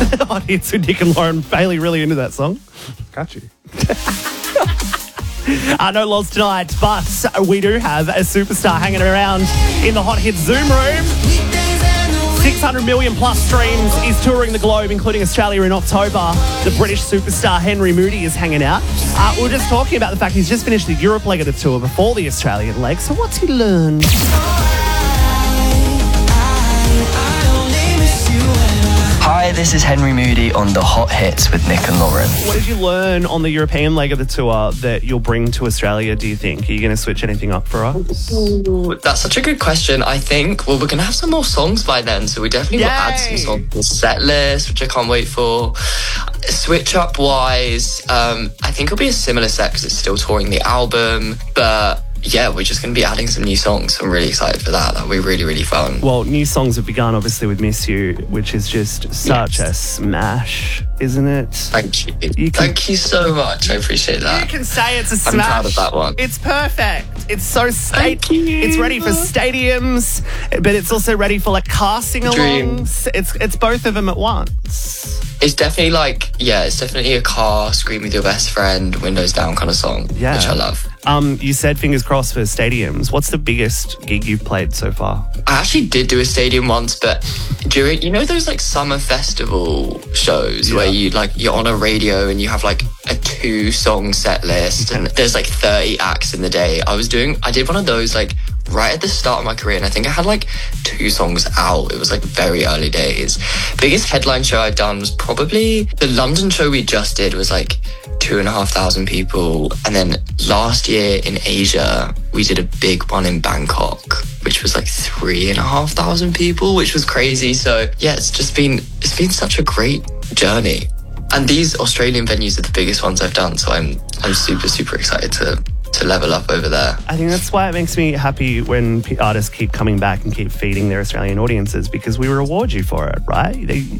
Hot Hits with Nick and Lauren. Bailey really into that song. Got you. No loss tonight, but we do have a superstar hanging around in the Hot Hits Zoom room. 600 million plus streams, is touring the globe, including Australia in October. The British superstar Henry Moody is hanging out. We were just talking about the fact he's just finished the Europe leg of the tour before the Australian leg. So what's he learned? Hi, this is Henry Moody on the Hot Hits with Nick and Lauren. What did you learn on the European leg of the tour that you'll bring to Australia, do you think? Are you going to switch anything up for us? Ooh, that's such a good question. I think, we're going to have some more songs by then, so we definitely will add some songs to the set list, which I can't wait for. Switch up wise, I think it'll be a similar set because it's still touring the album, but yeah, we're just going to be adding some new songs. I'm really excited for that. That'll be really, really fun. Well, new songs have begun, obviously, with Miss You, which is just such a smash, isn't it? Thank you. Thank you so much. I appreciate that. You can say it's a smash. I'm proud of that one. It's perfect. It's so Thank you. It's ready for stadiums, but it's also ready for like car sing-alongs. It's both of them at once. It's definitely it's definitely a car, scream with your best friend, windows down kind of song, which I love. You said fingers crossed for stadiums. What's the biggest gig you've played so far? I actually did do a stadium once, but during, those like summer festival shows where you're on a radio and you have like a 2-song set list and there's like 30 acts in the day. I did one of those like right at the start of my career, and I think I had like 2 songs out. It was like very early days. Biggest headline show I've done was probably the London show we just did, was like 2,500 people. And then last year in Asia, we did a big one in Bangkok, which was like 3,500 people, which was crazy. So yeah, it's been such a great journey. And these Australian venues are the biggest ones I've done. So I'm super, super excited to level up over there. I think that's why it makes me happy when artists keep coming back and keep feeding their Australian audiences, because we reward you for it, right?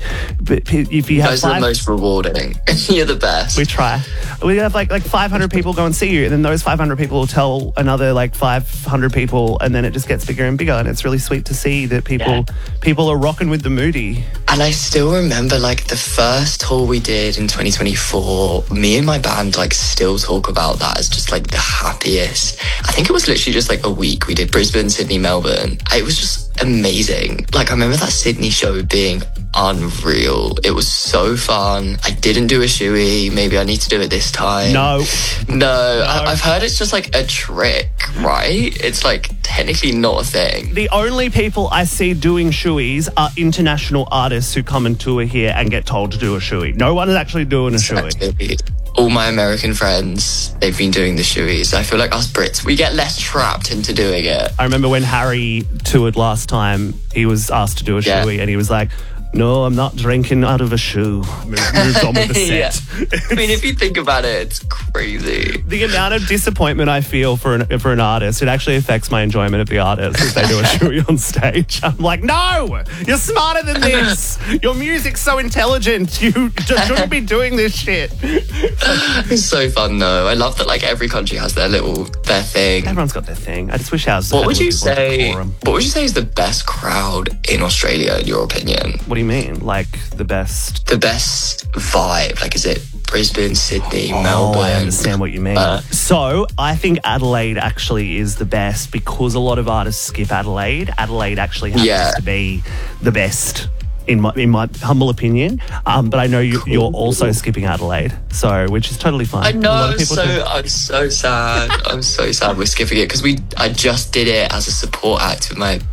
If you have those are the most rewarding. You're the best. We try. We have like 500 people go and see you, and then those 500 people will tell another like 500 people, and then it just gets bigger and bigger. And it's really sweet to see that people are rocking with the Moody. And I still remember like the first tour we did in 2024, me and my band like still talk about that as just like the happiest. I think it was literally just like a week. We did Brisbane, Sydney, Melbourne. It was just amazing. Like I remember that Sydney show being unreal. It was so fun. I didn't do a shoey. Maybe I need to do it this time. No. I've heard it's just like a trick, right? It's like technically not a thing. The only people I see doing shoeys are international artists who come and tour here and get told to do a shoey. No one is actually doing a shoey. All my American friends, they've been doing the shoeys. I feel like us Brits, we get less trapped into doing it. I remember when Harry toured last time, he was asked to do a shoey and he was like, no, I'm not drinking out of a shoe. Moved on with the set. I mean, if you think about it, it's crazy. The amount of disappointment I feel for an artist, it actually affects my enjoyment of the artist if they do a shoey on stage. I'm like, no, you're smarter than this. Your music's so intelligent. You shouldn't be doing this shit. It's so fun though. I love that like every country has their thing. Everyone's got their thing. I just wish ours. What would you say is the best crowd in Australia in your opinion? What do you mean? Like the best? The best vibe. Like, is it Brisbane, Sydney, Melbourne? I understand what you mean. So I think Adelaide actually is the best because a lot of artists skip Adelaide. Adelaide actually happens to be the best in my humble opinion. But I know you're also skipping Adelaide, which is totally fine. I know. I'm so sad. I'm so sad we're skipping it because I just did it as a support act with my